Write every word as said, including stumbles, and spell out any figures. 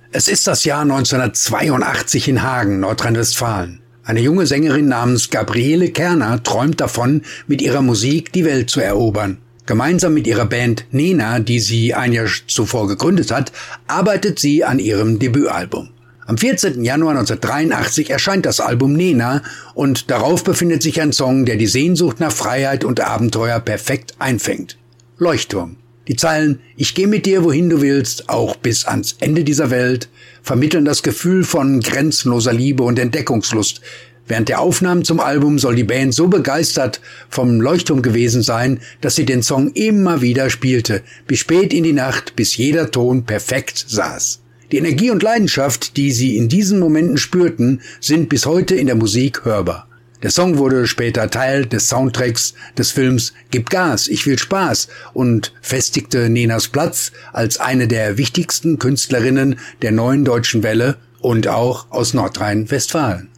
Es ist das Jahr neunzehnhundertzweiundachtzig in Hagen, Nordrhein-Westfalen. Eine junge Sängerin namens Gabriele Kerner träumt davon, mit ihrer Musik die Welt zu erobern. Gemeinsam mit ihrer Band Nena, die sie ein Jahr zuvor gegründet hat, arbeitet sie an ihrem Debütalbum. Am vierzehnten Januar neunzehnhundertdreiundachtzig erscheint das Album Nena und darauf befindet sich ein Song, der die Sehnsucht nach Freiheit und Abenteuer perfekt einfängt. Leuchtturm. Die Zeilen »Ich geh mit dir, wohin du willst, auch bis ans Ende dieser Welt« vermitteln das Gefühl von grenzenloser Liebe und Entdeckungslust. Während der Aufnahmen zum Album soll die Band so begeistert vom Leuchtturm gewesen sein, dass sie den Song immer wieder spielte, bis spät in die Nacht, bis jeder Ton perfekt saß. Die Energie und Leidenschaft, die sie in diesen Momenten spürten, sind bis heute in der Musik hörbar. Der Song wurde später Teil des Soundtracks des Films »Gib Gas, ich will Spaß« und festigte Nenas Platz als eine der wichtigsten Künstlerinnen der neuen deutschen Welle und auch aus Nordrhein-Westfalen.